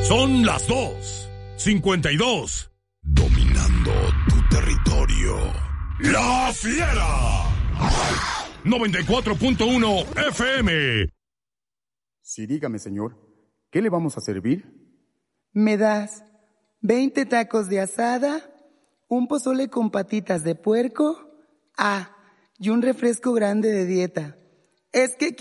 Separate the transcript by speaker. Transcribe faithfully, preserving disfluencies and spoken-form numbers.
Speaker 1: Son las dos cincuenta y dos. Dominando tu territorio. La Fiera. noventa y cuatro punto uno F M.
Speaker 2: Sí, dígame, señor. ¿Qué le vamos a servir?
Speaker 3: ¿Me das veinte tacos de asada, un pozole con patitas de puerco? Ah, y un refresco grande de dieta. Es que